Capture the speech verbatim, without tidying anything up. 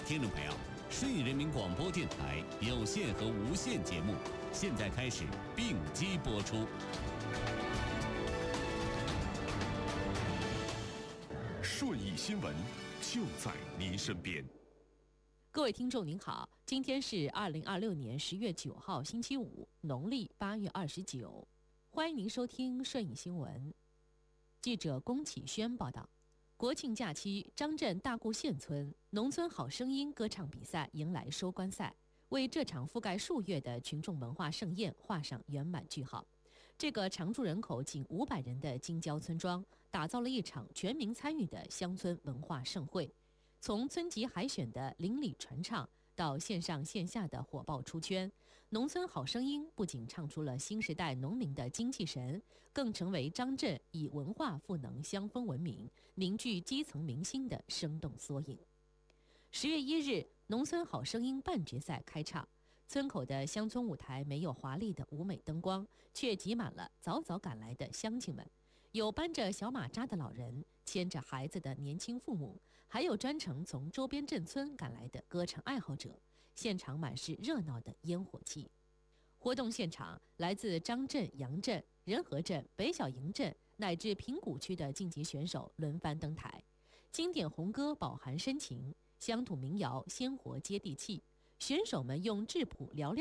听众朋友，顺义人民广播电台有线和无线节目现在开始并机播出。 顺义新闻就在您身边。 各位听众您好，今天是二零二六年十月九号星期五，农历八月二十九，欢迎您收听顺义新闻。记者龚启轩报道。国庆假期，张镇大固县村农村好声音歌唱比赛迎来收官赛，为这场覆盖数月的群众文化盛宴画上圆满句号。这个常住人口仅五百人的京郊村庄，打造了一场全民参与的乡村文化盛会。从村级海选的邻里传唱，到线上线下的火爆出圈，农村好声音不仅唱出了新时代农民的精气神，更成为张镇以文化赋能乡风闻名、凝聚基层民心的生动缩影。十月一日，农村好声音半决赛开唱，村口的乡村舞台没有华丽的舞美灯光，却挤满了早早赶来的乡亲们。有搬着小马扎的老人，牵着孩子的年轻父母，还有专程从周边镇村赶来的歌唱爱好者，现场满是热闹的烟火气。活动现场，来自张镇、杨镇、仁和镇、北小营镇乃至平谷区的晋级选手轮番登台，经典红歌饱含深情，乡土民谣鲜活接地气，选手们用质朴嘹亮